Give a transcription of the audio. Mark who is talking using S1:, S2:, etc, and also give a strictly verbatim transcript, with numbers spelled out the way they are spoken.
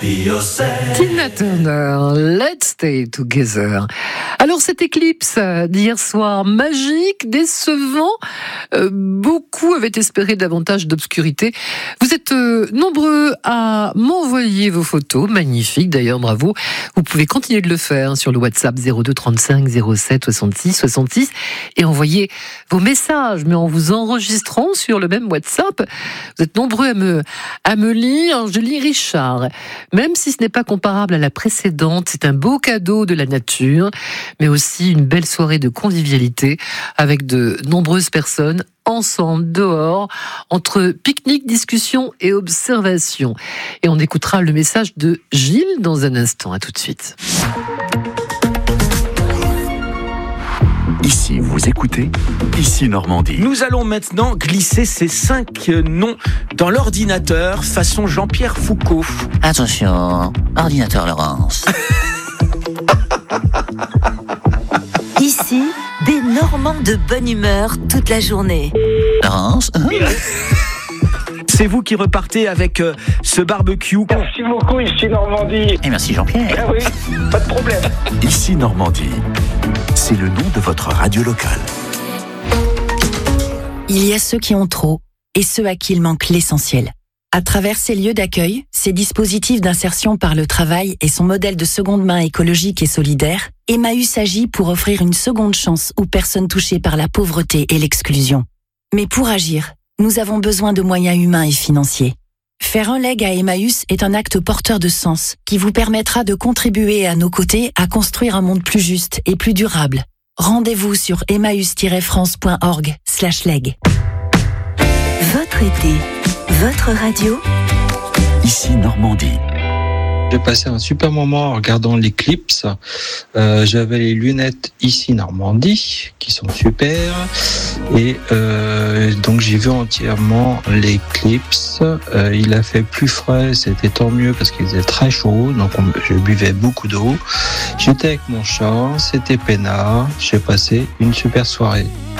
S1: Tina Turner, Let's Stay Together. Alors cette éclipse d'hier soir, magique, décevant, euh, beaucoup avaient espéré davantage d'obscurité. Vous êtes euh, nombreux à m'envoyer vos photos, magnifiques d'ailleurs, bravo. Vous pouvez continuer de le faire sur le WhatsApp zéro deux trente-cinq zéro sept soixante-six soixante-six et envoyer vos messages, mais en vous enregistrant sur le même WhatsApp. Vous êtes nombreux à me, à me lire. Je lis Richard. Même si ce n'est pas comparable à la précédente, c'est un beau cadeau de la nature, mais aussi une belle soirée de convivialité avec de nombreuses personnes ensemble, dehors, entre pique-nique, discussion et observation. Et on écoutera le message de Gilles dans un instant. À tout de suite.
S2: Ici, vous écoutez Ici Normandie.
S3: Nous allons maintenant glisser ces cinq noms dans l'ordinateur façon Jean-Pierre Foucault.
S4: Attention, ordinateur Laurence.
S5: Ici, des Normands de bonne humeur toute la journée.
S4: Laurence, hein?
S3: C'est vous qui repartez avec euh, ce barbecue.
S6: Merci beaucoup, ici Normandie.
S4: Et merci Jean-Pierre.
S6: Ah oui, pas de problème.
S2: Ici Normandie, c'est le nom de votre radio locale.
S7: Il y a ceux qui ont trop et ceux à qui il manque l'essentiel. À travers ces lieux d'accueil, ces dispositifs d'insertion par le travail et son modèle de seconde main écologique et solidaire, Emmaüs agit pour offrir une seconde chance aux personnes touchées par la pauvreté et l'exclusion. Mais pour agir, nous avons besoin de moyens humains et financiers. Faire un leg à Emmaüs est un acte porteur de sens qui vous permettra de contribuer à nos côtés à construire un monde plus juste et plus durable. Rendez-vous sur emmaüs tiret france point org slash leg.
S5: Votre été, votre radio.
S2: Ici Normandie.
S8: J'ai passé un super moment en regardant l'éclipse. Euh, j'avais les lunettes Ici Normandie qui sont super et euh, donc j'ai vu entièrement l'éclipse. Euh, il a fait plus frais, c'était tant mieux parce qu'il faisait très chaud, donc on, je buvais beaucoup d'eau. J'étais avec mon chat, c'était peinard. J'ai passé une super soirée.